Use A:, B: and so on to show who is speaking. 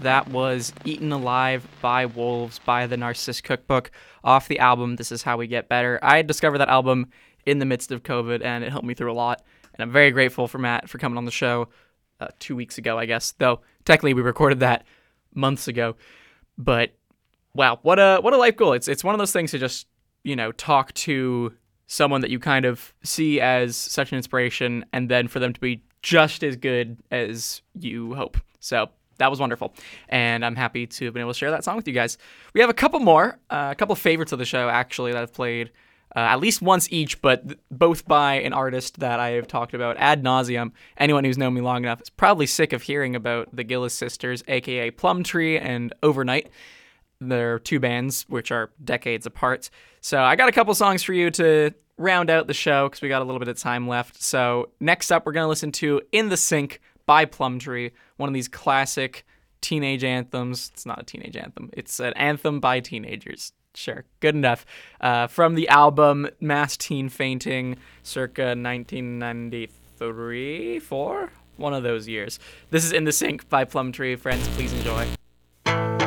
A: That was Eaten Alive by Wolves by the Narcissus Cookbook off the album This Is How We Get Better. I discovered that album in the midst of COVID, and it helped me through a lot. And I'm very grateful for Matt for coming on the show 2 weeks ago, I guess. Though, technically, we recorded that months ago. But, wow, what a life goal. It's one of those things to just, talk to someone that you kind of see as such an inspiration, and then for them to be just as good as you hope. So that was wonderful, and I'm happy to have been able to share that song with you guys. We have a couple more, a couple favorites of the show, actually, that I've played at least once each, but both by an artist that I have talked about ad nauseum. Anyone who's known me long enough is probably sick of hearing about the Gillis Sisters, a.k.a. Plumtree and Overnight. They're two bands which are decades apart. So I got a couple songs for you to round out the show because we got a little bit of time left. So next up, we're going to listen to In the Sink by Plumtree, one of these classic teenage anthems. It's not a teenage anthem. It's an anthem by teenagers. Sure, good enough. From the album Mass Teen Fainting, circa 1993, 4? One of those years. This is In the Sink by Plumtree. Friends, please enjoy.